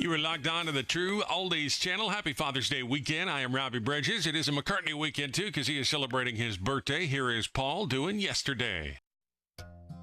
You are locked on to the True Oldies channel. Happy Father's Day weekend. I am Robbie Bridges. It is a McCartney weekend, too, because he is celebrating his birthday. Here is Paul doing Yesterday.